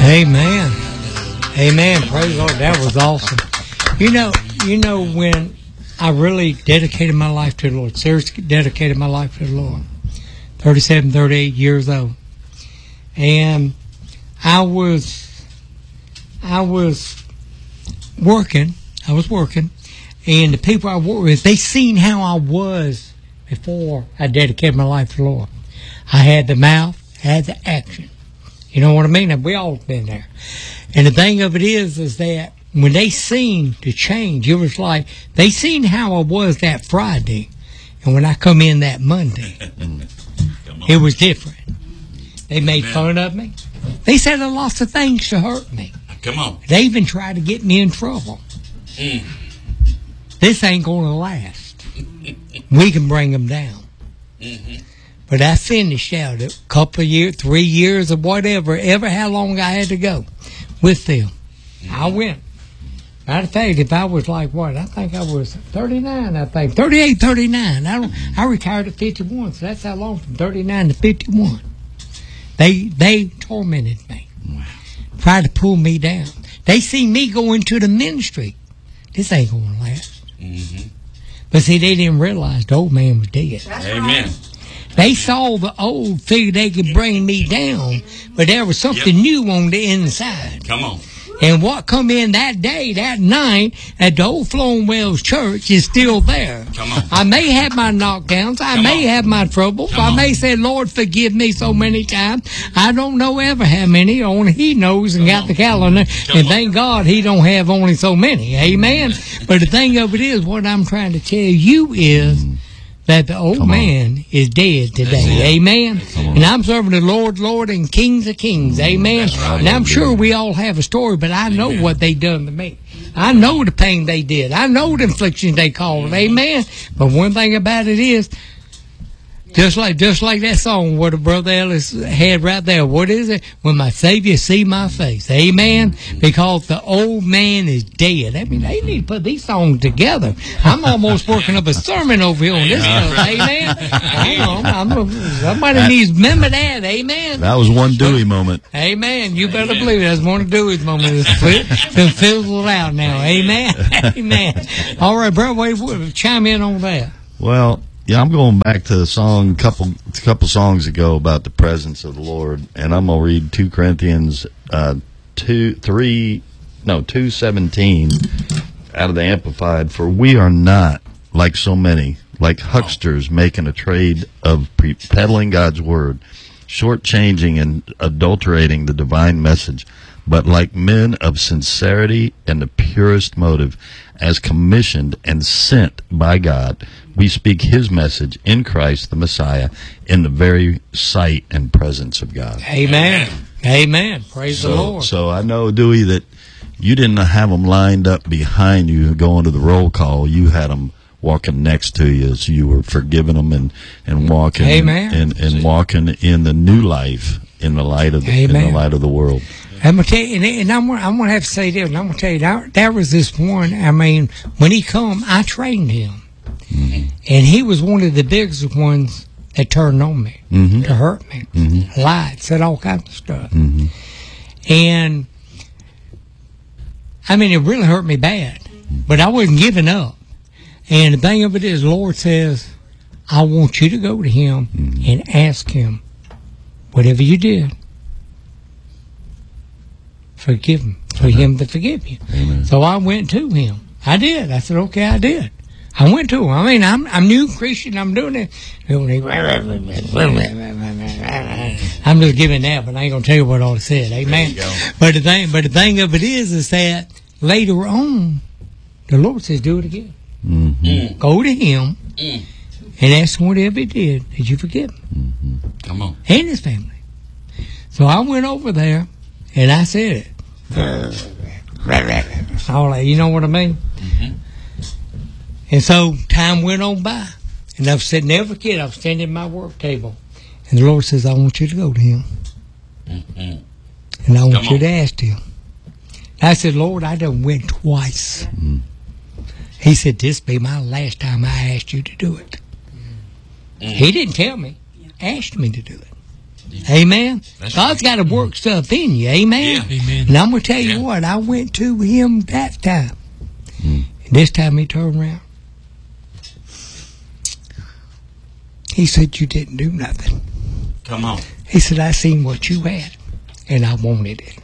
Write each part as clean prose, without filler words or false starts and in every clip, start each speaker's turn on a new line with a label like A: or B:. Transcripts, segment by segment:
A: Amen. Amen. Praise the Lord. That was awesome. You know when I really dedicated my life to the Lord, seriously dedicated my life to the Lord, 37, 38 years old. And I was working, and the people I worked with, they seen how I was before I dedicated my life to the Lord. I had the mouth, had the action. You know what I mean? And we all been there. And the thing of it is that when they seen the change, it was like they seen how I was that Friday, and when I come in that Monday, it was different. They made fun of me. They said lots of things to hurt me.
B: Come on.
A: They even tried to get me in trouble. This ain't going to last. We can bring them down. But I finished out a couple of years, 3 years or whatever, how long I had to go with them. I went. Matter of fact, if I was like what? I think I was 39, 38, 39. I retired at 51, so that's how long, from 39 to 51. They tormented me. Wow. Tried to pull me down. They see me go into the ministry. This ain't going to last. But see, they didn't realize the old man was dead.
B: Amen.
A: They saw the old, figured they could bring me down, but there was something new on the inside.
B: Come on.
A: And what come in that day, that night, at the old Flowing Wells Church is still there.
B: Come on.
A: I may have my knockdowns. I may have my troubles. I may say, Lord, forgive me so many times. I don't know ever how many. Only He knows and got the calendar. And thank God He don't have only so many. Amen. But the thing of it is, what I'm trying to tell you is that the old man is dead today. Amen. And I'm serving the Lord, and Kings of Kings. Amen. Right. And I'm sure we all have a story, but I know what they done to me. I know the pain they did. I know the affliction they caused. Amen. But one thing about it is, just like that song what Brother Ellis had right there. What is it? When my Savior see my face. Amen. Because the old man is dead. I mean, they need to put these songs together. I'm almost working up a sermon over here on this stuff. Amen. Hang on. Somebody needs to remember that. Amen.
C: That was one Dewey moment.
A: Amen. You better believe it. That's one of Dewey's moments. It's been fizzled out now. Amen. Amen. All right, brother, chime in on that.
C: Well, yeah, I'm going back to a song a couple songs ago about the presence of the Lord, and I'm going to read 2 Corinthians 2:17 out of the Amplified. For we are not like so many, like hucksters making a trade of peddling God's word, shortchanging and adulterating the divine message, but like men of sincerity and the purest motive, as commissioned and sent by God, we speak His message in Christ the Messiah in the very sight and presence of God.
A: Amen. Amen. Praise the Lord.
C: So I know, Dewey, that you didn't have them lined up behind you going to the roll call. You had them walking next to you, so you were forgiving them and walking.
A: Amen.
C: And walking in the new life in the light of the world.
A: I'm going to tell you, and I'm going to have to say this, and I'm going to tell you, there was this one, I mean, when he come, I trained him. And he was one of the biggest ones that turned on me, to hurt me, lied, said all kinds of stuff. And, I mean, it really hurt me bad, but I wasn't giving up. And the thing of it is, the Lord says, I want you to go to Him and ask Him, whatever you did, forgive Him, for Him to forgive you.
C: Amen.
A: So I went to Him. I did. I said, okay, I did. I went to Him. I mean, I'm new Christian. I'm doing it. I'm just giving that, but I ain't gonna tell you what all it said. Amen. But the thing of it is that later on, the Lord says, do it again. Go to Him and ask Him whatever He did. Did you forgive Him?
B: Come on.
A: And His family. So I went over there and I said it. All that, you know what I mean? And so time went on by, and I've said, never forget, I was standing at my work table, and the Lord says, I want you to go to Him, and I want you to ask Him. I said, Lord, I done went twice. He said, this be my last time I asked you to do it. He didn't tell me, asked me to do it. Amen.
B: That's
A: God's got to work stuff in you. Amen.
B: Yeah.
D: Amen.
A: And I'm going to tell you
B: Yeah.
A: what, I went to him that time. And this time he turned around. He said, you didn't do nothing.
B: Come on.
A: He said, I seen what you had, and I wanted it.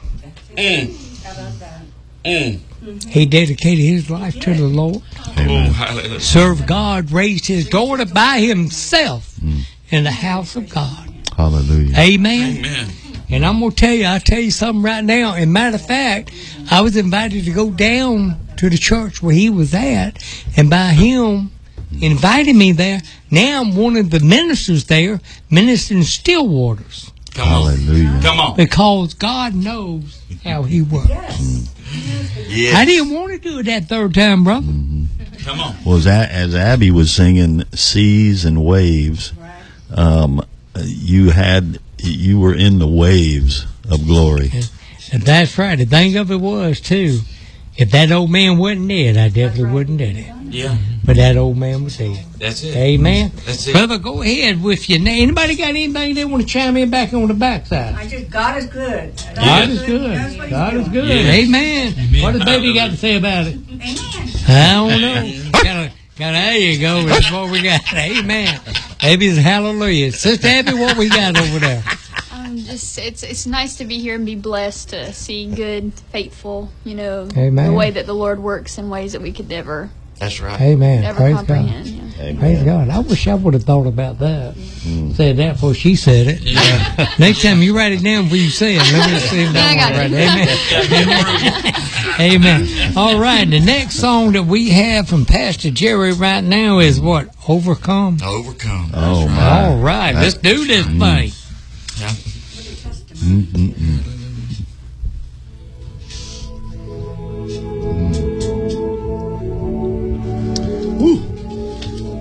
A: He dedicated his life to the Lord.
B: Oh, hallelujah.
A: Served God, raised his daughter by himself in the house of God.
C: Hallelujah.
A: Amen.
B: Amen.
A: And I'm going to I'll tell you something right now. And matter of fact, I was invited to go down to the church where he was at, and by him inviting me there, now I'm one of the ministers there, ministering still waters.
B: Come on.
C: Hallelujah.
B: Come on.
A: Because God knows how he works.
B: Yes.
A: I didn't want to do it that third time, brother.
B: Come on.
C: Well, as Abby was singing "Seas and Waves," you were in the waves of glory.
A: And that's right. The thing of it was, too, if that old man wasn't dead, I definitely wouldn't did it.
B: Yeah.
A: But that old man was dead.
B: That's it.
A: Amen.
B: That's it.
A: Brother, go ahead with your name. Anybody got anything they want to chime in back on the backside?
E: God is good.
A: God is good. God is good.
B: Yes.
A: Amen. What does baby got to say about it?
E: Amen.
A: I don't know. There you go. That's what we got. Amen. Baby's hallelujah. Sister Abby, what we got over there?
F: Just it's nice to be here and be blessed to see good, faithful,
A: Amen.
F: the way that the Lord works in ways that we could never
B: That's right.
A: Amen. Praise
F: comprehend.
A: God.
F: Yeah.
A: Praise God. I wish I would have thought about that. Said that before she said it.
B: Yeah.
A: Next time you write it down before you say it. Let me see if
F: I got
A: that right. Amen. Amen. All right. The next song that we have from Pastor Jerry right now is what? Overcome.
B: Overcome.
C: Oh my!
A: All right. Let's do this thing.
B: Yeah.